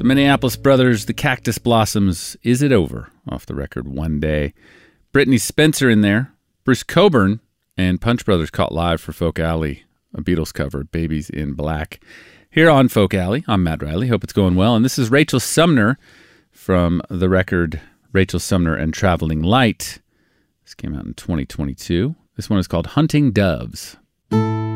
The Minneapolis Brothers, The Cactus Blossoms, Is It Over? Off the record One Day. Brittany Spencer in there. Bruce Cockburn and Punch Brothers Caught Live for Folk Alley, a Beatles cover, Babies in Black. Here on Folk Alley, I'm Matt Riley. Hope it's going well. And this is Rachel Sumner from the record Rachel Sumner and Traveling Light. This came out in 2022. This one is called Hunting Doves.